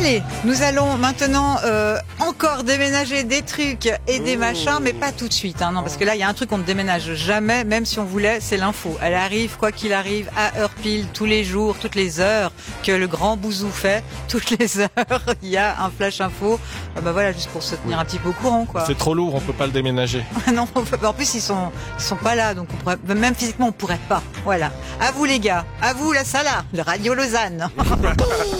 Allez, nous allons maintenant encore déménager des trucs et des machins, mais pas tout de suite. Hein, non, parce que là, il y a un truc qu'on ne déménage jamais, même si on voulait, c'est l'info. Elle arrive, quoi qu'il arrive, à heure pile, tous les jours, toutes les heures, que le grand bouzou fait. Toutes les heures, il y a un flash info. Bah voilà, juste pour se tenir un petit peu au courant, quoi. C'est trop lourd, on peut pas le déménager. Non, en plus, ils sont pas là, donc on pourrait, même physiquement, on pourrait pas. Voilà. À vous, les gars. À vous, la Sala, le Radio Lausanne.